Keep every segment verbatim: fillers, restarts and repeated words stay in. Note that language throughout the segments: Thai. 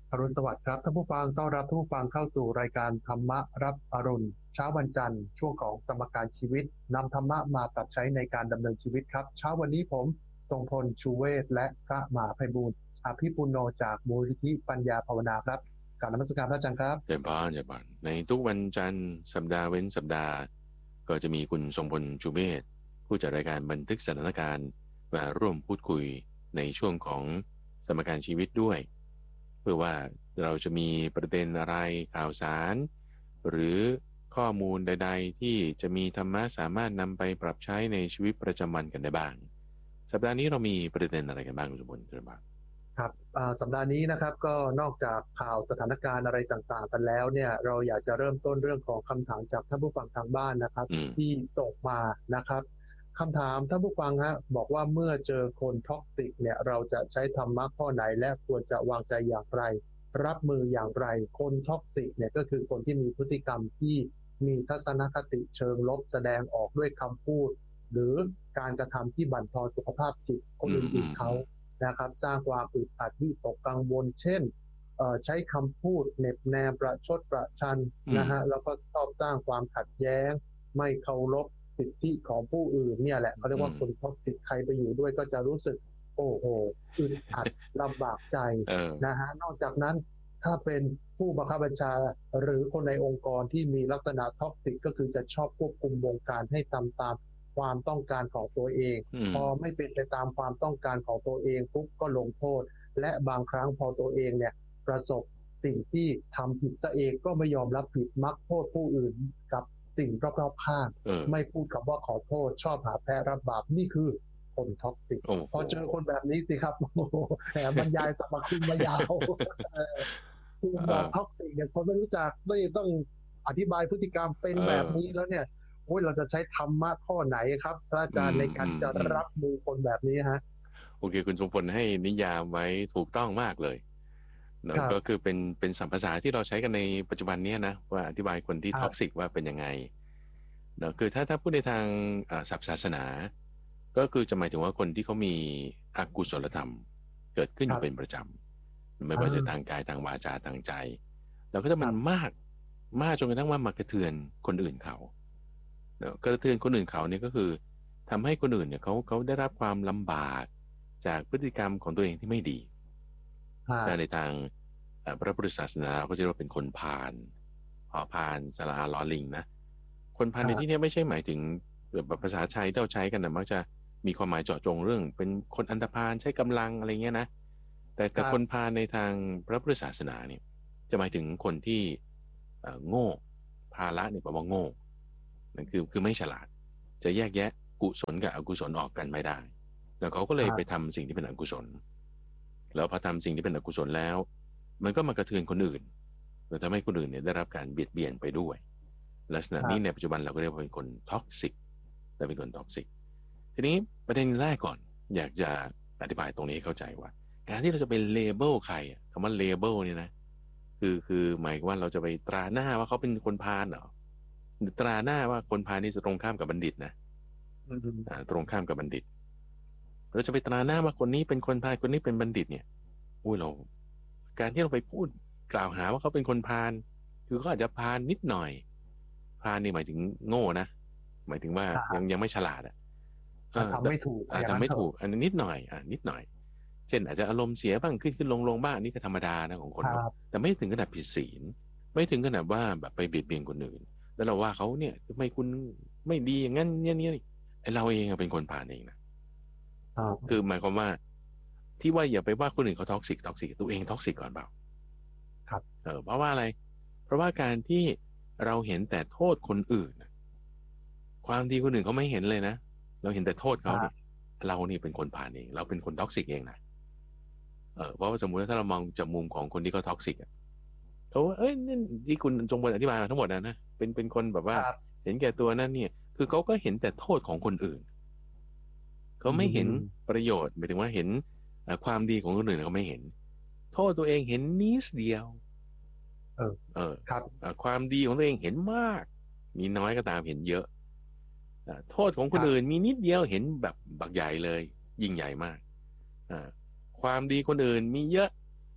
อรุณสวัสดิ์ครับท่านผู้ฟังต้อนรับท่านผู้ฟังเข้าสู่รายการธรรมะรับอรุณเช้าวันจันทร์ช่วงของสมการชีวิตนำธรรมะมาปรับใช้ในการดำเนินชีวิตครับเช้าวันนี้ผมทรงพลชูเวศและพระมหาไพบูลย์อภิปุโนจากมูลนิธิปัญญาภาวนาครับกราบนมัสการพระอาจารย์ครับเจริญพรเจริญพรในทุกวันจันทร์สัปดาห์เว้นสัปดาห์ก็จะมีคุณทรงพลชูเมธผู้จัดรายการบันทึกสถานการณ์มาร่วมพูดคุยในช่วงของสมการชีวิตด้วยเพื่อว่าเราจะมีประเด็นอะไรข่าวสารหรือข้อมูลใดๆที่จะมีธรรมะสามารถนำไปปรับใช้ในชีวิตประจำวันกันได้บ้างสัปดาห์นี้เรามีประเด็นอะไรกันบ้างคุณสมพลเจริญพรครับสัปดาห์นี้นะครับก็นอกจากข่าวสถานการณ์อะไรต่างๆกันแล้วเนี่ยเราอยากจะเริ่มต้นเรื่องของคำถามจากท่านผู้ฟังทางบ้านนะครับอืมที่ส่งมานะครับคำถามท่านผู้ฟังฮะบอกว่าเมื่อเจอคนท็อกซิกเนี่ยเราจะใช้ธรรมะข้อไหนและควรจะวางใจอย่างไรรับมืออย่างไรคนท็อกซิกเนี่ยก็คือคนที่มีพฤติกรรมที่มีทัศนคติเชิงลบแสดงออกด้วยคำพูดหรือการกระทำที่บั่นทอนสุขภาพจิตคนอืมอือื่นๆเขามอืมนะครับสร้างความอึดอัดที่ตกกังวลเช่นใช้คำพูดเหน็บแนมประชดประชันอืมนะฮะแล้วก็ชอบสร้างความขัดแย้งไม่เคารพสิทธิของผู้อื่นเนี่ยแหละเขาเรียกอืมว่าคนท็อกซิกใครไปอยู่ด้วยก็จะรู้สึกโอ้โหอึดอัดลำบากใจเออนะฮะนอกจากนั้นถ้าเป็นผู้บังคับบัญชาหรือคนในองค์กรที่มีลักษณะท็อกซิกก็คือจะชอบควบคุมวงการให้ทำตามความต้องการของตัวเองอืมพอไม่เป็นไปตามความต้องการของตัวเองปุ๊บก็ลงโทษและบางครั้งพอตัวเองเนี่ยประสบสิ่งที่ทำผิดตัวเองก็ไม่ยอมรับผิดมักโทษผู้อื่นกับสิ่งรอบๆข้างเออไม่พูดคำว่าขอโทษชอบหาแพ้รับบาปนี่คือคนท็อกซิกโอ้โหพอเจอคนแบบนี้สิครับโอ้โหแหมบรรยายสรรพคุณมายาวคือเอบอกท็ออกซิกเนี่ยคนไม่รู้จักไม่ต้องอธิบายพฤติกรรมเป็นเอแบบนี้อแล้วเนี่ย โอ้ยเราจะใช้ธรรมะข้อไหนครับพระอาอืมจารย์ในการจะอืมอืมรับมือคนแบบนี้ฮะโอเคคุณทรงพลให้นิยามไว้ถูกต้องมากเลยเนอะครับก็คือเป็นเป็นศัพท์ภาษาที่เราใช้กันในปัจจุบันเนี้ยนะว่าอธิบายคนที่ท็อกซิครับกว่าเป็นยังไงเนอะคือถ้าถ้าพูดในทางอ่าศัพท์ศาสนาก็คือจะหมายถึงว่าคนที่เขามีอกุศลธรรมเกิดขึ้นครับอยู่เป็นประจำไม่อ่ว่าจะทางากายทางวาจาทางใจแล้วก็ถ้ามันครับมากมากจนกระทั่งว่ามากระเทือนคนอื่นเขา เนอะกระเทือนคนอื่นเขาเนี่ยก็คือทำให้คนอื่นเนี่ยเขาเขาได้รับความลำบากจากพฤติกรรมของตัวเองที่ไม่ดีอ่าแต่ในทางเอ่อพระพุทธศาสนาเราก็จะเรียกว่าเป็นคนพาลหอพาลสระอาล้อลิงนะคนพาลในที่ครับเนี้ยไม่ใช่หมายถึงแบบภาษาไทยที่เราใช้กันนะมักจะมีความหมายเจาะจงเรื่องเป็นคนอันธพาลใช้กำลังอะไรเงี้ยนะแต่คแต่รับคนพาลในทางพระพุทธศาสนาเนี่ยจะหมายถึงคนที่เอ่อโง่ภาละเนี่ยแปลว่าโง่ นั่นคือคือไม่ฉลาดจะแยกแยะกุศลกับอกุศลออกกันไม่ได้แล้วเขาก็เลยไปครับทำสิ่งที่เป็นอกุศลแล้วพอทำสิ่งที่เป็นอกุศลแล้วมันก็มากระเทือนคนอื่นแล้วทำให้คนอื่นเนี่ยได้รับการเบียดเบียนไปด้วยลักษณะนี้ในครับปัจจุบันเราก็เรียกว่าเป็นคนท็อกซิกและเป็นคนท็อกซิกทีนี้ประเด็นแรกก่อนอยากจะอธิบายตรงนี้ให้เข้าใจว่าการที่เราจะไปเลเบลใครอะคำว่าเลเบลเนี่ยนะคือคือหมายว่าเราจะไปตราหน้าว่าเขาเป็นคนพาลเหรอ ตราหน้าว่าคนพาลนี่จะตรงข้ามกับบัณฑิตนะอืมอ่าตรงข้ามกับบัณฑิตเราจะไปตราหน้าว่าคนนี้เป็นคนพาลคนนี้เป็นบัณฑิตเนี่ยอุ้ยเราการที่เราไปพูดกล่าวหาว่าเขาเป็นคนพาลคือเขาอาจจะพาลนิดหน่อยพาลนี่หมายถึงโง่นะหมายถึงว่ายังอ่ายังไม่ฉลาดอ่ะเออแต่ทำไม่ถูกอ่าอย่างทำไม่นั้นเถอะถูกอันนี้นิดหน่อยอ่านิดหน่อยเช่นอาจจะอารมณ์เสียบ้างขึ้นขึ้นลงลงบ้างอันนี่ก็ธรรมดานะของคครันเนาะบแต่ไม่ถึงขนาดผิดศีลไม่ถึงขนาดว่าแบบไปเบียดเบียนคนอื่น แล้วเราว่าเขาเนี่ยทำไมคุณไม่ดีอย่างนั้นเนี่ยเนี่ยไอเราเองอะเป็นคนผ่านเองนะอ่าคือหมายความว่าที่ว่าอย่าไปว่าคนอื่นเขาท็อกซิกท็อกซิกตัวเองท็อกซิกก่อนเปล่าครับเออเพราะว่าอะไรเพราะว่าการที่เราเห็นแต่โทษคนอื่นน่ะความดีคนอื่นเขาไม่เห็นเลยนะเราเห็นแต่โทษเขาเนี่ยครับเรานี่เป็นคนผ่านเองเราเป็นคนท็อกซิกเองนะเออเพราะว่าสมมุติว่าถ้าเรามองจากมุมของคนที่เขาท็อกซิก เขาว่าเอ้ยนี่ที่คุณจงบนอธิบายมาทั้งหมดนะนะเป็นเป็นคนแบบว่าครับเห็นแก่ตัวนั่นเนี่ยคือเขาก็เห็นแต่โทษของคนอื่นอืเขาไม่เห็นมประโยชน์หมายถึงว่าเห็นเอ่อความดีของคนอื่นเขาไม่เห็นโทษตัวเองเห็นนิดเดียวเออเออครับเอ่อความดีของตัวเองเห็นมากมีน้อยก็ตามเห็นเยอะอ่าโทษของคนอื่นครับมีนิดเดียวเห็นแบบบักใหญ่เลยยิ่งใหญ่มากอ่าความดีคนอื่นมีเยอะ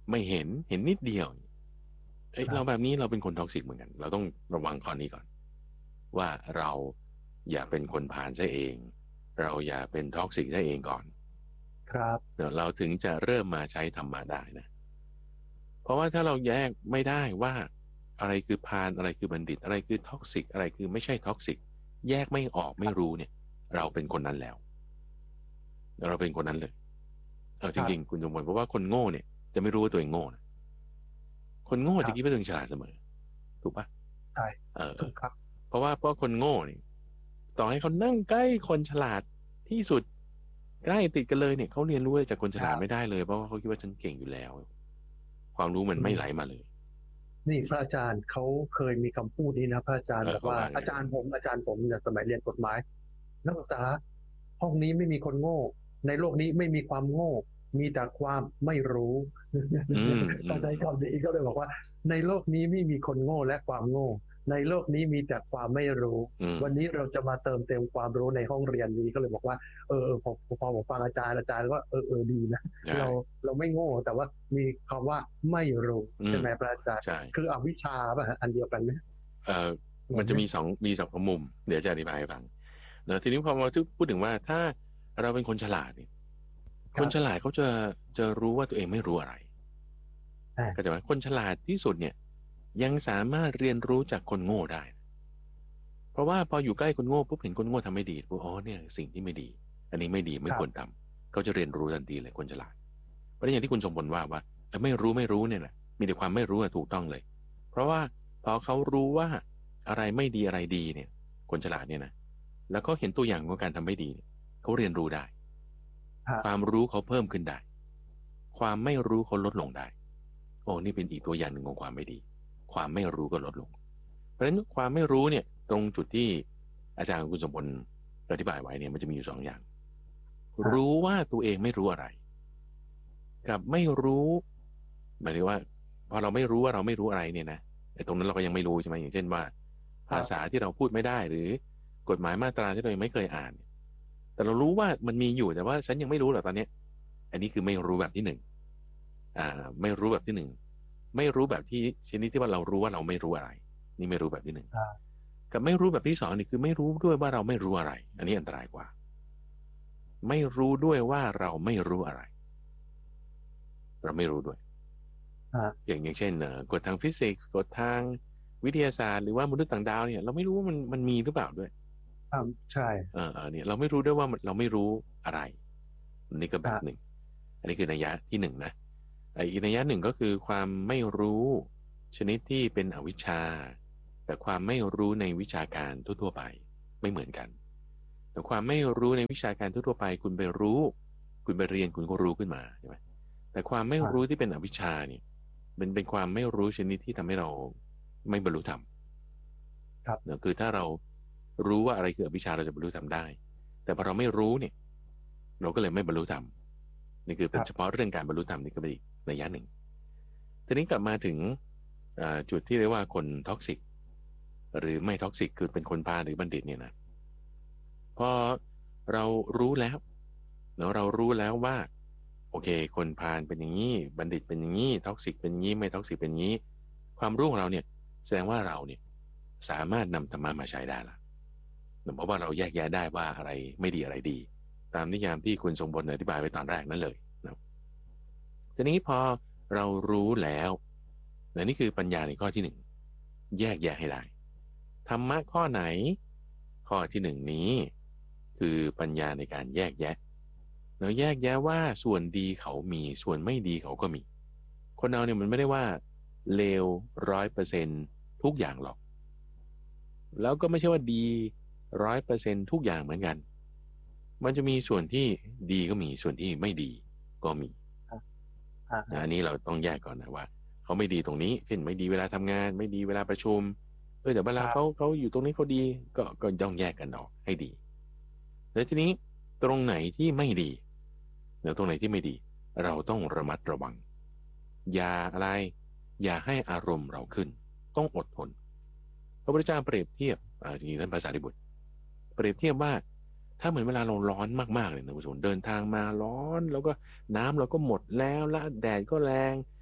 ไม่เห็นเห็นนิดเดียวเอ้ยเราแบบนี้เราเป็นคนท็อกซิกเหมือนกันเราต้องระวังข้อนี้ก่อนว่าเราอย่าเป็นคนพาลซะเองเราอย่าเป็นท็อกซิกซะเองก่อนครับเดี๋ยวเราถึงจะเริ่มมาใช้ธรรมะได้นะเพราะว่าถ้าเราแยกไม่ได้ว่าอะไรคือพาลอะไรคือบัณฑิตอะไรคือท็อกซิกอะไรคือไม่ใช่ท็อกซิกแยกไม่ออกไม่รู้เนี่ยเราเป็นคนนั้นแล้วเราเป็นคนนั้นเลยเออจริงๆคุณสมบัติเพราะว่าคนโง่เนี่ยจะไม่รู้ว่าตัวเองโง่นะคนโง่จะคิดว่าตัวเองฉลาดเสมอถูกปะใช่เออถูกครับเพราะว่าเพราะคนโง่เนี่ยต่อให้เขานั่งใกล้คนฉลาดที่สุดใกล้ติดกันเลยเนี่ยเขาเรียนรู้จากคนฉลาดไม่ได้เลยเพราะว่าเขาคิดว่าฉันเก่งอยู่แล้วความรู้มันไม่ไหลมาเลยนี่พระอาจารย์เขาเคยมีคำพูดนี้นะพระอาจารย์บอกว่าอาจารย์ผมอาจารย์ผมเนี่ยสมัยเรียนกฎหมายนักศึกษาห้องนี้ไม่มีคนโง่ในโลกนี้ไม่มีความโง่มีแต่ความไม่รู้เข้าใจคำนี้ก็เลยบอกว่าในโลกนี้ไม่มีคนโง่และความโง่ในโลกนี้มีแต่ความไม่รู้วันนี้เราจะมาเติมเต็มความรู้ในห้องเรียนนี้ก็เลยบอกว่าเออพอพอผมฟังอาจารย์อาจารย์ก็เออเออดีนะเราเราไม่โง่แต่ว่ามีคำว่าไม่รู้ใช่ไหมพระอาจารย์คืออวิชชาป่ะอันเดียวกันไหมเออมันจะมีสองมีสองมุมเดี๋ยวจะอธิบายให้ฟังเนอะทีนี้พอมาพูดถึงว่าถ้าเราเป็นคนฉลาดเนี่ยคนฉลาดเขาจะจะรู้ว่าตัวเองไม่รู้อะไรก็จะว่าคนฉลาดที่สุดเนี่ยยังสามารถเรียนรู้จากคนโง่ได้เพราะว่าพออยู่ใกล้คนโง่ปุ๊บเห็นคนโง่ทำไม่ดีปุ๊บอ๋อเนี่ยสิ่งที่ไม่ดีอันนี้ไม่ดีไม่ควรทำเขาจะเรียนรู้ทันทีเลยคนฉลาดเพราะฉะนั้นอย่างที่คุณสมบูรณ์ว่าว่าไม่รู้ไม่รู้เนี่ยแหละมีแต่ความไม่รู้ถูกต้องเลยเพราะว่าพอเขารู้ว่าอะไรไม่ดีอะไรดีเนี่ยคนฉลาดเนี่ยนะแล้วก็เห็นตัวอย่างของการทำไม่ดีเขาเรียนรู้ได้ความรู้เขาเพิ่มขึ้นได้ความไม่รู้เขาลดลงได้โอ้นี่เป็นอีกตัวอย่างหนึ่งของความไม่ดีความไม่รู้ก็ลดลงเพราะฉะนั้นความไม่รู้เนี่ยตรงจุดที่อาจารย์คุณสมบูรณ์อธิบายไว้เนี่ยมันจะมีอยู่สองอย่างรู้ว่าตัวเองไม่รู้อะไรกับไม่รู้หมายถึงว่าพอเราไม่รู้ว่าเราไม่รู้อะไรเนี่ยนะไอ้ตรงนั้นเราก็ยังไม่รู้ใช่ไหมอย่างเช่นว่าภาษาที่เราพูดไม่ได้หรือกฎหมายมาตราที่เรายังไม่เคยอ่านแต่เรารู้ว่ามันมีอยู่แต่ว่าฉันยังไม่รู้หรอกตอนนี้อันนี้คือไม่รู้แบบที่หนึ่งอ่าไม่รู้แบบที่หนึ่งไม่รู้แบบที่ชนิดที่ว่าเรารู้ว่าเราไม่รู้อะไรนี่ไม่รู้แบบที่หนึ่งกับไม่รู้แบบที่สองนี่คือไม่รู้ด้วยว่าเราไม่รู้อะไรอันนี้อันตรายกว่าไม่รู้ด้วยว่าเราไม่รู้อะไรเราไม่รู้ด้วยอย่างอย่างเช่นกฎทางฟิสิกส์กฎทางวิทยาศาสตร์หรือว่ามนุษย์ต่างดาวเนี่ยเราไม่รู้ว่ามันมันมีหรือเปล่าด้วยใช่เออเนี่ยเราไม่รู้ด้วยว่าเราไม่รู้อะไรนี่ก็แบบหนึ่งอันนี้คือนัยยะที่หนึ่งนะอีกนัยยะหนึ่งก็คือความไม่รู้ชนิดที่เป็นอวิชชาแต่ความไม่รู้ในวิชาการทั่วๆไปไม่เหมือนกันแต่ความไม่รู้ในวิชาการทั่วๆไปคุณไปรู้คุณไปเรียนคุณก็รู้ขึ้นมาใช่ไหมแต่ความไม่รู้ที่เป็นอวิชชาเนี่ยมันเป็นความไม่รู้ชนิดที่ทำให้เราไม่บรรลุธรรมครับเนอะคือถ้าเรารู้ว่าอะไรคืออวิชชาเราจะบรรลุธรรมได้แต่พอเราไม่รู้เนี่ยเราก็เลยไม่บรรลุธรรมนี่คือเป็นเฉพาะเรื่องการบรรลุธรรมนี่ก็เป็นอีกระยะหนึ่งทีนี้กลับมาถึงจุดที่เรียกว่าคนท็อกซิกหรือไม่ท็อกซิกคือเป็นคนพาลหรือบัณฑิตเนี่ยนะพอเรารู้แล้วเนาะเรารู้แล้วว่าโอเคคนพาลเป็นอย่างนี้บัณฑิตเป็นอย่างนี้ท็อกซิกเป็นอย่างนี้ไม่ท็อกซิกเป็นอย่างนี้ความรู้ของเราเนี่ยแสดงว่าเราเนี่ยสามารถนำธรรมะมาใช้ได้ละเพราะว่าเราแยกแยะได้ว่าอะไรไม่ดีอะไรดีตามนิยามที่คุณทรงบนอธิบายไปตอนแรกนั่นเลยนะทีนี้พอเรารู้แล้วและนี่คือปัญญาในข้อที่หนึ่งแยกแยะให้ได้ธรรมะข้อไหนข้อที่หนึ่งนี้คือปัญญาในการแยกแยะเราแยกแยะว่าส่วนดีเขามีส่วนไม่ดีเขาก็มีคนเราเนี่ยมันไม่ได้ว่าเลวร้อยเปอร์เซ็นทุกอย่างหรอกแล้วก็ไม่ใช่ว่าดีร้อยเปอร์เซ็นทุกอย่างเหมือนกันมันจะมีส่วนที่ดีก็มีส่วนที่ไม่ดีก็มีอันนี้เราต้องแยกก่อนนะว่าเขาไม่ดีตรงนี้เช่นไม่ดีเวลาทำงานไม่ดีเวลาประชุมเออแต่เวลาเขาเขาอยู่ตรงนี้เขาดีก็ก็ต้องแยกกันออกให้ดีแล้วทีนี้ตรงไหนที่ไม่ดีแล้วตรงไหนที่ไม่ดีเราต้องระมัดระวังอย่าอะไรอย่าให้อารมณ์เราขึ้นต้องอดทนพระพุทธเจ้าเปรียบเทียบอ่าทีนี้ท่านภาษาดิบุตรเปรียบเทียบว่าถ้าเหมือนเวลาเราร้อนมากๆเลยนะผู้ชมเดินทางมาร้อนแล้วก็น้ำเราก็หมดแล้วและแดดก็แรง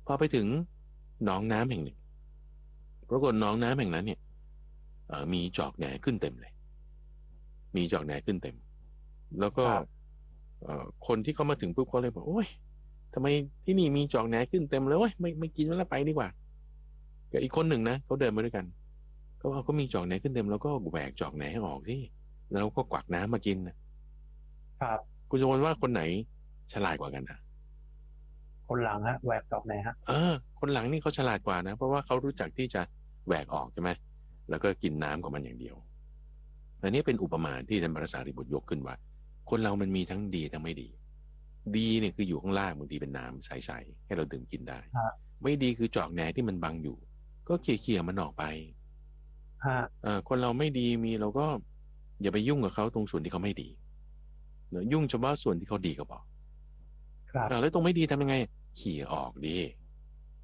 พอไปถึงหนองน้ำแห่งหนึ่งปรากฏหนองน้ำแห่งนั้นเนี่ยเอ่อมีจอกแหนขึ้นเต็มเลยมีจอกแหนขึ้นเต็มแล้วก็ครับเอ่อคนที่เขามาถึงปุ๊บเขาเลยบอกโอ้ยทำไมที่นี่มีจอกแหนขึ้นเต็มเลยโอ้ยไม่ไม่กินแล้วไปดีกว่ากับอีกคนหนึ่งนะเขาเดินมาด้วยกันเขาเอาก็มีจอกแหนขึ้นเต็มแล้วก็แหวกจอกแหนให้ออกสิแล้วก็กวักน้ำมากินครับคุณจะว่าคนไหนฉลาดกว่ากันนะคนหลังฮะแหวกดอกไหนฮะเออคนหลังนี่เขาฉลาดกว่านะเพราะว่าเขารู้จักที่จะแหวกออกใช่ไหมแล้วก็กินน้ำของมันอย่างเดียวอันนี้เป็นอุปมาที่ท่านพระสารีบุตรยกขึ้นว่าคนเรามันมีทั้งดีทั้งไม่ดีดีเนี่ยคืออยู่ข้างล่างบางทีเป็นน้ำใสๆให้เราดื่มกินได้ฮะไม่ดีคือจอกแหนที่มันบังอยู่ก็เขี่ยๆมันออกไปฮะเออคนเราไม่ดีมีเราก็อย่าไปยุ่งกับเขาตรงส่วนที่เขาไม่ดีเนอะยุ่งเฉพาะส่วนที่เขาดีก็พอครับอ่าแล้วตรงไม่ดีทำยังไงเขี่ยออกดี